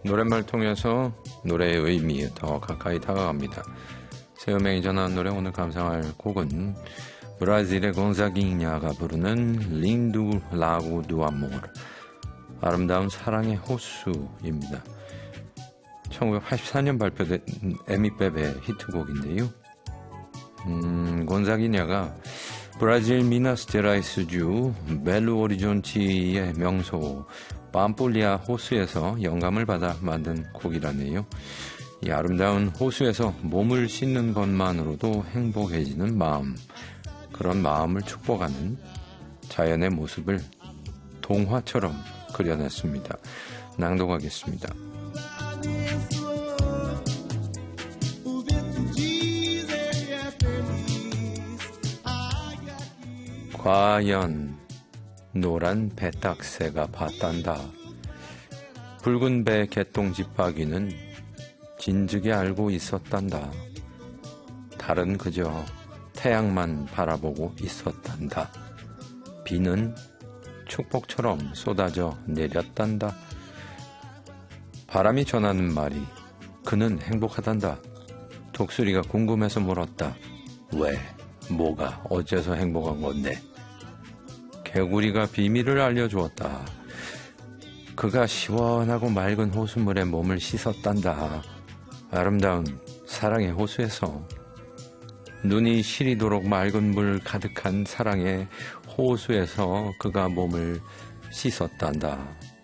노랫말 통해서 노래의 의미에 더 가까이 다가갑니다. 세음행이 전한 노래 오늘 감상할 곡은 브라질의 곤자기냐가 부르는 린두 라고 두 아모르, 아름다운 사랑의 호수입니다. 1984년 발표된 에미페베의 히트곡인데요. 곤자기냐가 브라질 미나스제라이스주 벨루 오리존티의 명소 팜폴리아 호수에서 영감을 받아 만든 곡이라네요. 이 아름다운 호수에서 몸을 씻는 것만으로도 행복해지는 마음, 그런 마음을 축복하는 자연의 모습을 동화처럼 그려냈습니다. 낭독하겠습니다. 과연 노란 배딱새가 봤단다. 붉은 배 개똥집박이는 진즉에 알고 있었단다. 달은 그저 태양만 바라보고 있었단다. 비는 축복처럼 쏟아져 내렸단다. 바람이 전하는 말이 그는 행복하단다. 독수리가 궁금해서 물었다. 왜? 뭐가? 어째서 행복한 건데? 개구리가 비밀을 알려주었다. 그가 시원하고 맑은 호수물에 몸을 씻었단다. 아름다운 사랑의 호수에서, 눈이 시리도록 맑은 물 가득한 사랑의 호수에서 그가 몸을 씻었단다.